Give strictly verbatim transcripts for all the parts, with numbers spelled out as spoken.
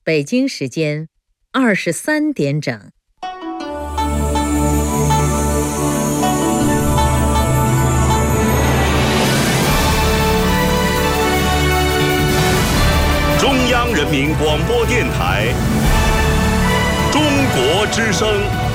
北京时间二十三点整。 中央人民广播电台中国之声。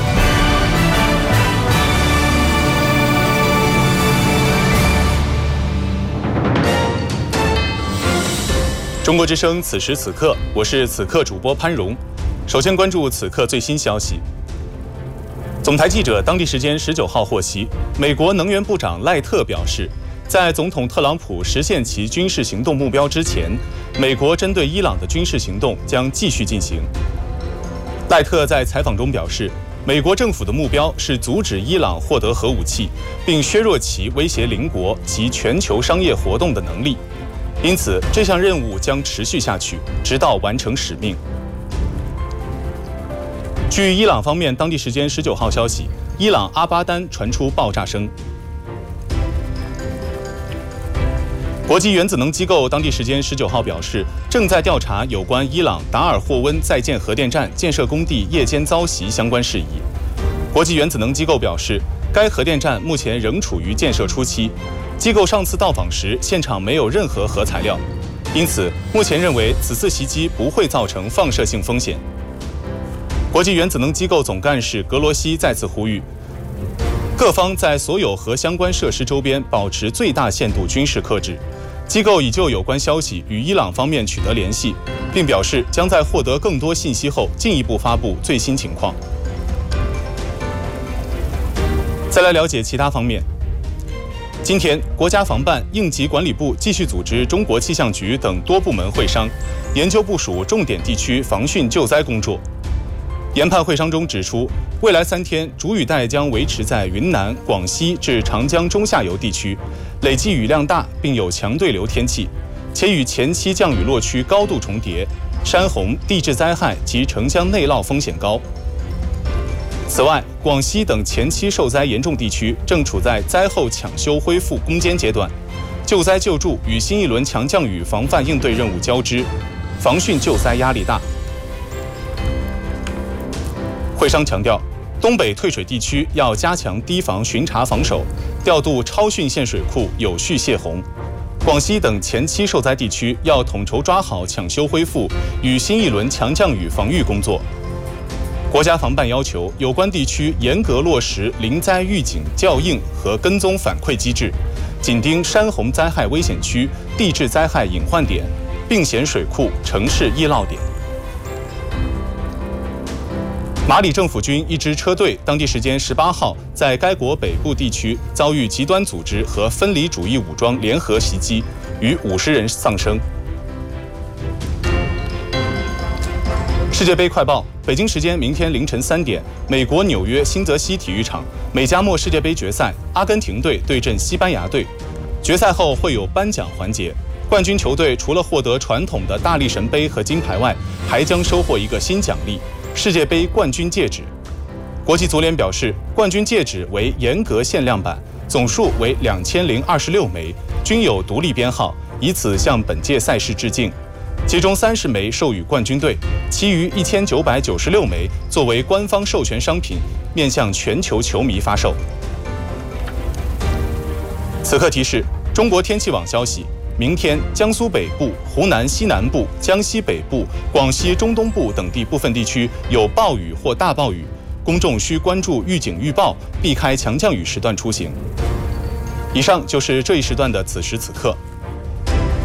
中国之声，此时此刻，我是此刻主播潘荣。首先关注此刻最新消息。总台记者当地时间十九号获悉，美国能源部长赖特表示，在总统特朗普实现其军事行动目标之前，美国针对伊朗的军事行动将继续进行。赖特在采访中表示，美国政府的目标是阻止伊朗获得核武器，并削弱其威胁邻国及全球商业活动的能力。因此，这项任务将持续下去，直到完成使命。据伊朗方面当地时间十九号消息，伊朗阿巴丹传出爆炸声。国际原子能机构当地时间十九号表示，正在调查有关伊朗达尔霍温在建核电站建设工地夜间遭袭相关事宜。国际原子能机构表示，该核电站目前仍处于建设初期。机构上次到访时，现场没有任何核材料，因此目前认为此次袭击不会造成放射性风险。国际原子能机构总干事格罗西再次呼吁，各方在所有核相关设施周边保持最大限度军事克制。机构已就有关消息与伊朗方面取得联系，并表示将在获得更多信息后进一步发布最新情况。再来了解其他方面。今天，国家防办、应急管理部继续组织中国气象局等多部门会商，研究部署重点地区防汛救灾工作。研判会商中指出，未来三天主雨带将维持在云南、广西至长江中下游地区，累计雨量大，并有强对流天气，且与前期降雨落区高度重叠，山洪、地质灾害及城乡内涝风险高。此外，广西等前期受灾严重地区正处在灾后抢修恢复攻坚阶段，救灾救助与新一轮强降雨防范应对任务交织，防汛救灾压力大。会商强调，东北退水地区要加强堤防巡查防守，调度超汛限水库有序泄洪。广西等前期受灾地区要统筹抓好抢修恢复与新一轮强降雨防御工作。国家防办要求有关地区严格落实临灾预警校应和跟踪反馈机制，紧盯山洪灾害危险区、地质灾害隐患点、并险水库、城市易涝点。马里政府军一支车队当地时间十八号在该国北部地区遭遇极端组织和分离主义武装联合袭击，逾五十人丧生。世界杯快报：北京时间明天凌晨三点，美国纽约新泽西体育场美加墨世界杯决赛，阿根廷队对阵西班牙队。决赛后会有颁奖环节，冠军球队除了获得传统的大力神杯和金牌外，还将收获一个新奖励——世界杯冠军戒指。国际足联表示，冠军戒指为严格限量版，总数为两千零二十六枚，均有独立编号，以此向本届赛事致敬。其中三十枚授予冠军队，其余一千九百九十六枚作为官方授权商品，面向全球球迷发售。此刻提示：中国天气网消息，明天江苏北部、湖南西南部、江西北部、广西中东部等地部分地区有暴雨或大暴雨，公众需关注预警预报，避开强降雨时段出行。以上就是这一时段的此时此刻。